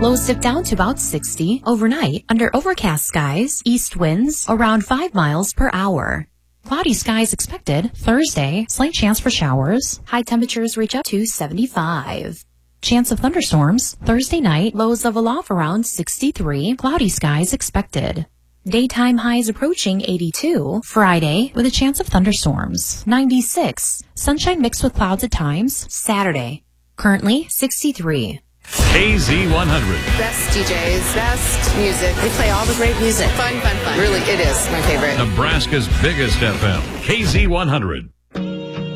Lows dip down to about 60. Overnight, under overcast skies, east winds around 5 miles per hour. Cloudy skies expected. Thursday, slight chance for showers. High temperatures reach up to 75. Chance of thunderstorms. Thursday night, lows level off around 63. Cloudy skies expected. Daytime highs approaching 82. Friday, with a chance of thunderstorms. 96. Sunshine mixed with clouds at times. Saturday. Currently 63. KZ100. Best DJs, best music. They play all the great music. Fun. Really, it is my favorite. Nebraska's biggest FM. KZ100.